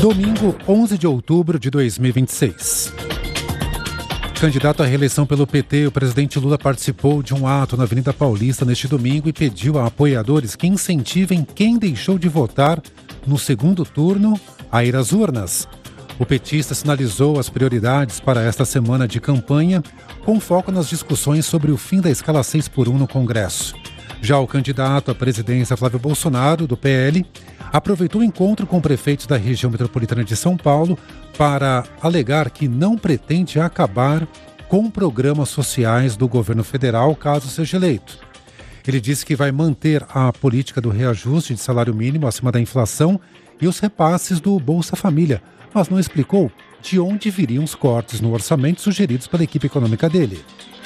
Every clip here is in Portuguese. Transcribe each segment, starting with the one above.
Domingo, 11 de outubro de 2026. Candidato à reeleição pelo PT, o presidente Lula participou de um ato na Avenida Paulista neste domingo e pediu a apoiadores que incentivem quem deixou de votar no segundo turno a ir às urnas. O petista sinalizou as prioridades para esta semana de campanha, com foco nas discussões sobre o fim da escala 6x1 no Congresso. Já o candidato à presidência, Flávio Bolsonaro, do PL, aproveitou o encontro com prefeitos da região metropolitana de São Paulo para alegar que não pretende acabar com programas sociais do governo federal caso seja eleito. Ele disse que vai manter a política do reajuste de salário mínimo acima da inflação e os repasses do Bolsa Família, mas não explicou de onde viriam os cortes no orçamento sugeridos pela equipe econômica dele.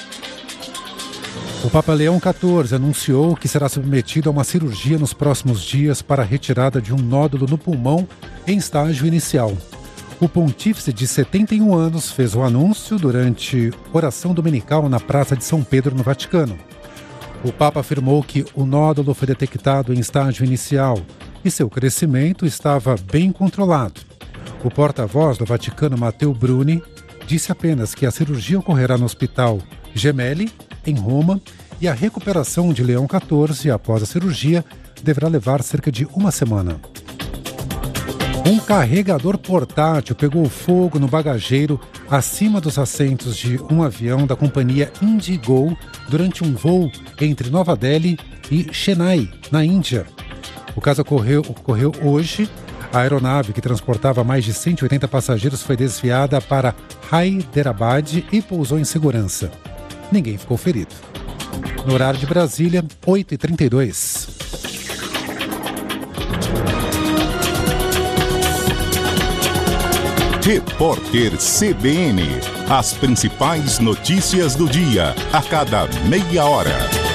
O Papa Leão XIV anunciou que será submetido a uma cirurgia nos próximos dias para a retirada de um nódulo no pulmão em estágio inicial. O pontífice de 71 anos fez o anúncio durante oração dominical na Praça de São Pedro, no Vaticano. O Papa afirmou que o nódulo foi detectado em estágio inicial e seu crescimento estava bem controlado. O porta-voz do Vaticano, Matteo Bruni, disse apenas que a cirurgia ocorrerá no Hospital Gemelli, em Roma, e a recuperação de Leão XIV após a cirurgia deverá levar cerca de uma semana. Um carregador portátil pegou fogo no bagageiro acima dos assentos de um avião da companhia IndiGo durante um voo entre Nova Delhi e Chennai, na Índia. O caso ocorreu hoje. A aeronave, que transportava mais de 180 passageiros, foi desviada para Hyderabad e pousou em segurança. Ninguém ficou ferido. No horário de Brasília, 8h32. Repórter CBN. As principais notícias do dia, a cada meia hora.